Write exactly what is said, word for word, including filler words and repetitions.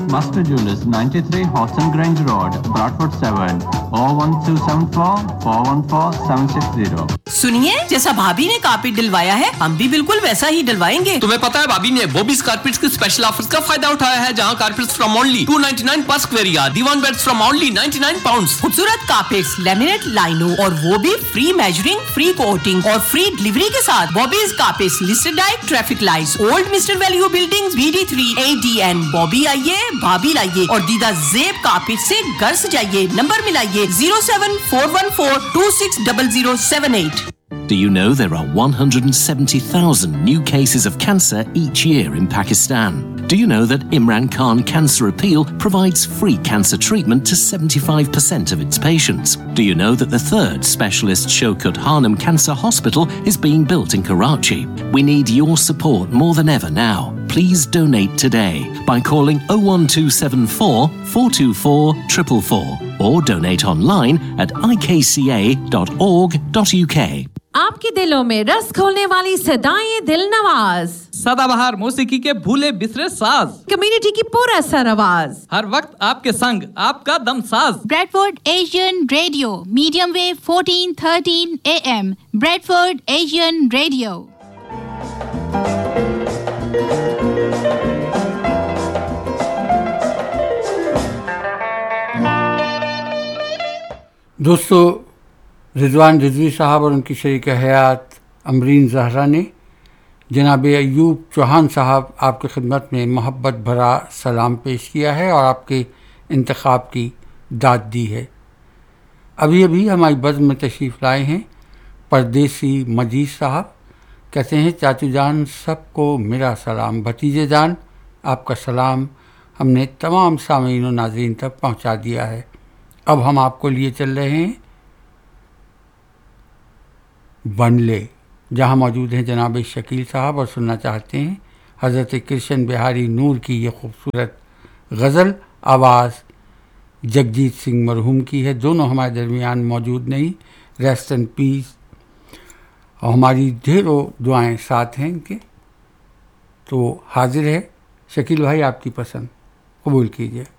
Master Jewelers, ninety-three Horton Grange Road, Bradford seven, oh one two seven four, four one four, seven six zero. सुनिए, जैसा भाभी ने carpet डलवाया है हम भी बिल्कुल वैसा ही डलवाएंगे। तुम्हें पता है भाभी ने बॉबीज कारपेट्स के स्पेशल ऑफर्स का फायदा उठाया है, जहां carpets from only to ninety nine पर square yard, Diwan beds from only ninety nine pounds. खूबसूरत कारपेट्स, लैमिनेट लाइनों और वो भी फ्री मेजरिंग, फ्री कोटिंग और फ्री डिलीवरी के साथ। Bobby's carpets listed diet, traffic lights, old mister value buildings, B D three, A D N. Bobby आइए, भाभी लाइए और दीदा जेब कारपेट से घर सजाइए। Number मिलाइए zero seven four one four two six zero zero seven eight. Do you know there are one hundred seventy thousand new cases of cancer each year in Pakistan? Do you know that Imran Khan Cancer Appeal provides free cancer treatment to seventy-five percent of its patients? Do you know that the third specialist Shaukat Hanum Cancer Hospital is being built in Karachi? We need your support more than ever now. Please donate today by calling oh one two seven four, four two four, four four four or donate online at i k c a dot org dot u k. आपके दिलों में रस खोलने वाली सदाएं दिल नवाज, सदाबहार मौसीकी के भूले बिसरे साज, कम्युनिटी की पूरा सर आवाज, हर वक्त आपके संग आपका दम साज। Bradford Asian radio, medium wave fourteen thirteen A M, Bradford Asian radio. दोस्तों, रिजवान रिजवी साहब और उनकी शरीक हयात अमरीन ज़हरा ने जनाब अयूब चौहान साहब आपकी खिदमत में मोहब्बत भरा सलाम पेश किया है और आपके इंतखाब की दाद दी है। अभी अभी हमारी बज़्म में तशरीफ़ लाए हैं परदेसी मजीद साहब। कहते हैं चाचू जान सबको मेरा सलाम, भतीजे जान आपका सलाम हमने तमाम सामीन और नाज़रीन तक पहुँचा दिया है। अब हम आपको लिए चल रहे हैं बनले, जहाँ मौजूद हैं जनाब शकील साहब और सुनना चाहते हैं हज़रत कृष्ण बिहारी नूर की ये खूबसूरत गज़ल। आवाज़ जगजीत सिंह मरहूम की है। दोनों हमारे दरमियान मौजूद नहीं, रेस्ट एंड पीस, और हमारी ढेरों दुआएं साथ हैं इनके। तो हाजिर है शकील भाई, आपकी पसंद कबूल कीजिए।